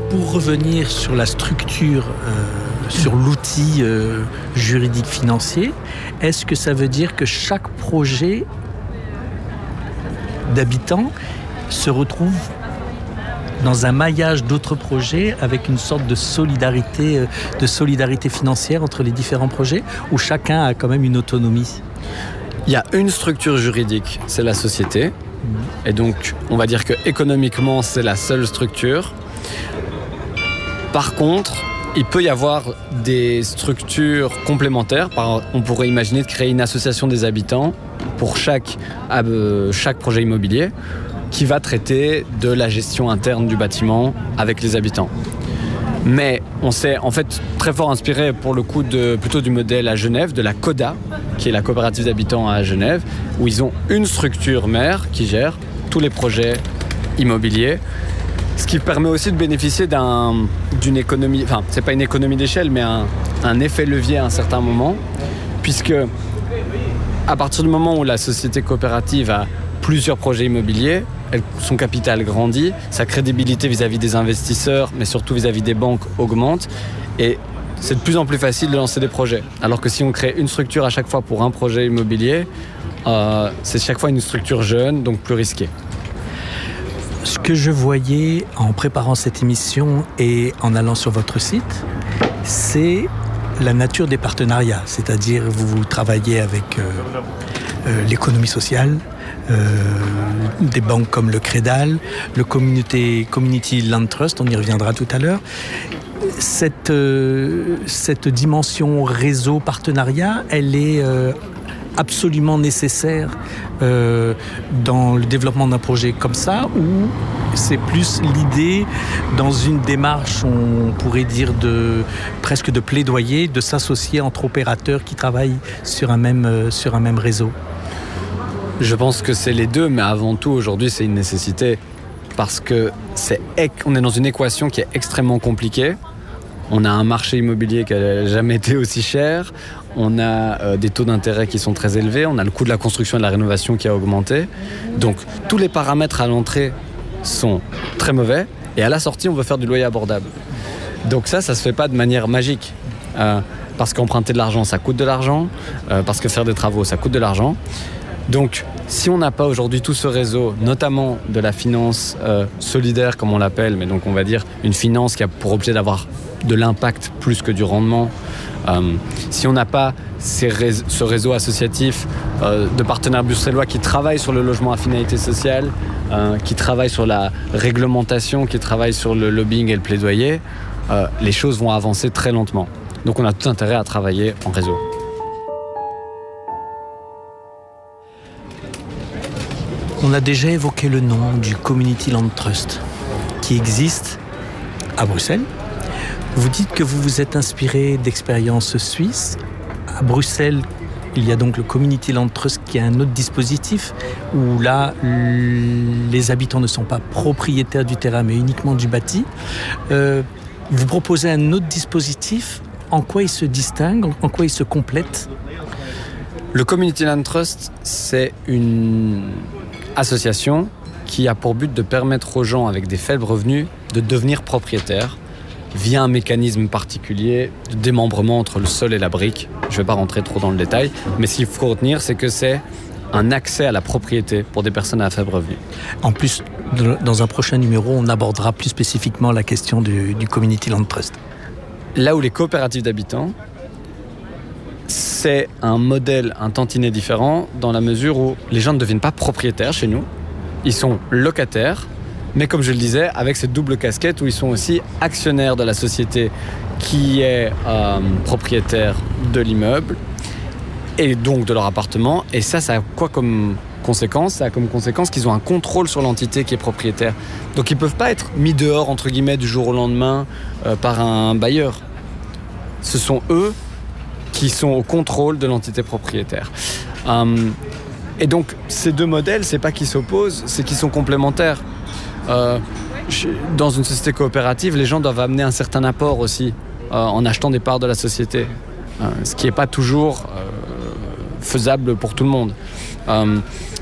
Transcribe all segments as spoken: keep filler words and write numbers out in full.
pour revenir sur la structure, euh, sur l'outil euh, juridique financier, est-ce que ça veut dire que chaque projet d'habitants se retrouve dans un maillage d'autres projets avec une sorte de solidarité, de solidarité financière entre les différents projets, où chacun a quand même une autonomie? Il y a une structure juridique, c'est la société. Et donc, on va dire que économiquement, c'est la seule structure. Par contre, il peut y avoir des structures complémentaires. On pourrait imaginer de créer une association des habitants pour chaque, euh, chaque projet immobilier, qui va traiter de la gestion interne du bâtiment avec les habitants. Mais on s'est en fait très fort inspiré pour le coup de, plutôt du modèle à Genève, de la CODA, qui est la coopérative d'habitants à Genève, où ils ont une structure mère qui gère tous les projets immobiliers, ce qui permet aussi de bénéficier d'un, d'une économie, enfin c'est pas une économie d'échelle, mais un, un effet levier à un certain moment, puisque à partir du moment où la société coopérative a plusieurs projets immobiliers, son capital grandit, sa crédibilité vis-à-vis des investisseurs, mais surtout vis-à-vis des banques augmente, et c'est de plus en plus facile de lancer des projets. Alors que si on crée une structure à chaque fois pour un projet immobilier, euh, c'est chaque fois une structure jeune, donc plus risquée. Ce que je voyais en préparant cette émission et en allant sur votre site, c'est la nature des partenariats, c'est-à-dire vous, vous travaillez avec euh, euh, l'économie sociale, Euh, des banques comme le Crédal, le Community, Community Land Trust, on y reviendra tout à l'heure. Cette, euh, cette dimension réseau partenariat, elle est euh, absolument nécessaire euh, dans le développement d'un projet comme ça, ou c'est plus l'idée, dans une démarche, on pourrait dire de, presque de plaidoyer, de s'associer entre opérateurs qui travaillent sur un même, euh, sur un même réseau? Je pense que c'est les deux, mais avant tout, aujourd'hui, c'est une nécessité. Parce que c'est, on est dans une équation qui est extrêmement compliquée. On a un marché immobilier qui n'a jamais été aussi cher. On a euh, des taux d'intérêt qui sont très élevés. On a le coût de la construction et de la rénovation qui a augmenté. Donc, tous les paramètres à l'entrée sont très mauvais. Et à la sortie, on veut faire du loyer abordable. Donc ça, ça ne se fait pas de manière magique. Euh, parce qu'emprunter de l'argent, ça coûte de l'argent. Euh, parce que faire des travaux, ça coûte de l'argent. Donc, si on n'a pas aujourd'hui tout ce réseau, notamment de la finance euh, solidaire, comme on l'appelle, mais donc on va dire une finance qui a pour objet d'avoir de l'impact plus que du rendement, euh, si on n'a pas ces réseaux, ce réseau associatif euh, de partenaires bruxellois qui travaillent sur le logement à finalité sociale, euh, qui travaillent sur la réglementation, qui travaillent sur le lobbying et le plaidoyer, euh, les choses vont avancer très lentement. Donc on a tout intérêt à travailler en réseau. On a déjà évoqué le nom du Community Land Trust, qui existe à Bruxelles. Vous dites que vous vous êtes inspiré d'expériences suisses. À Bruxelles, il y a donc le Community Land Trust qui est un autre dispositif où là, les habitants ne sont pas propriétaires du terrain, mais uniquement du bâti. Euh, vous proposez un autre dispositif. En quoi il se distingue? En quoi il se complète? Le Community Land Trust, c'est une association qui a pour but de permettre aux gens avec des faibles revenus de devenir propriétaires via un mécanisme particulier de démembrement entre le sol et la brique. Je ne vais pas rentrer trop dans le détail, mais ce qu'il faut retenir, c'est que c'est un accès à la propriété pour des personnes à faible revenu. En plus, dans un prochain numéro, on abordera plus spécifiquement la question du, du Community Land Trust. Là où les coopératives d'habitants, c'est un modèle un tantinet différent dans la mesure où les gens ne deviennent pas propriétaires chez nous. Ils sont locataires, mais comme je le disais, avec cette double casquette où ils sont aussi actionnaires de la société qui est euh, propriétaire de l'immeuble et donc de leur appartement. Et ça, ça a quoi comme conséquence? Ça a comme conséquence qu'ils ont un contrôle sur l'entité qui est propriétaire. Donc ils ne peuvent pas être mis dehors, entre guillemets, du jour au lendemain euh, par un bailleur. Ce sont eux qui sont au contrôle de l'entité propriétaire. Euh, et donc, ces deux modèles, c'est pas qu'ils s'opposent, c'est qu'ils sont complémentaires. Euh, dans une société coopérative, les gens doivent amener un certain apport aussi, euh, en achetant des parts de la société, euh, ce qui n'est pas toujours euh, faisable pour tout le monde. Euh,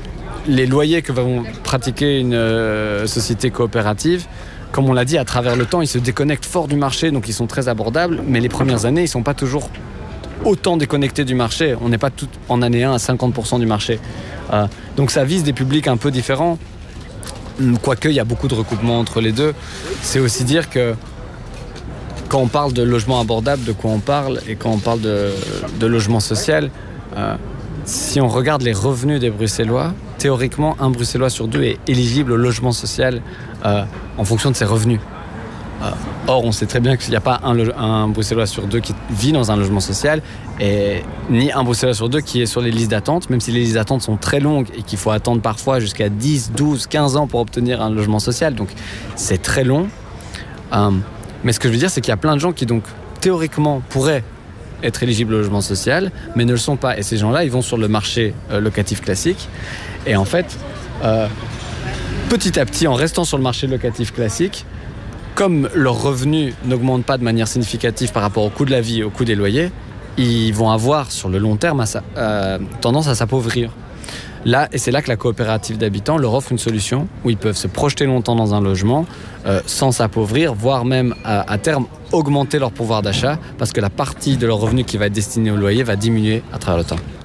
les loyers que va pratiquer une euh, société coopérative, comme on l'a dit, à travers le temps, ils se déconnectent fort du marché, donc ils sont très abordables, mais les premières années, ils ne sont pas toujours autant déconnectés du marché. On n'est pas tout en année un à cinquante pour cent du marché. Euh, donc ça vise des publics un peu différents, quoique il y a beaucoup de recoupements entre les deux. C'est aussi dire que quand on parle de logement abordable, de quoi on parle, et quand on parle de, de logement social, euh, si on regarde les revenus des Bruxellois, théoriquement, un Bruxellois sur deux est éligible au logement social euh, en fonction de ses revenus. Euh, or, on sait très bien qu'il n'y a pas un, un Bruxellois sur deux qui vit dans un logement social, et ni un Bruxellois sur deux qui est sur les listes d'attente, même si les listes d'attente sont très longues et qu'il faut attendre parfois jusqu'à dix, douze, quinze ans pour obtenir un logement social. Donc, c'est très long. Euh, mais ce que je veux dire, c'est qu'il y a plein de gens qui, donc, théoriquement, pourraient être éligibles au logement social, mais ne le sont pas. Et ces gens-là, ils vont sur le marché euh, locatif classique. Et en fait, euh, petit à petit, en restant sur le marché locatif classique, comme leurs revenus n'augmentent pas de manière significative par rapport au coût de la vie et au coût des loyers, ils vont avoir, sur le long terme, à sa, euh, tendance à s'appauvrir. Là, et c'est là que la coopérative d'habitants leur offre une solution où ils peuvent se projeter longtemps dans un logement euh, sans s'appauvrir, voire même à, à terme augmenter leur pouvoir d'achat parce que la partie de leur revenu qui va être destinée au loyer va diminuer à travers le temps.